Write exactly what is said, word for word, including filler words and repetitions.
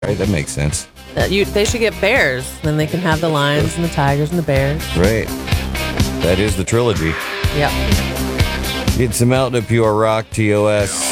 Right, that makes sense. Uh, you, they should get bears. Then they can have the lions and the tigers and the bears. Right. That is the trilogy. Yep. Get some out to Pure Rock, T O S.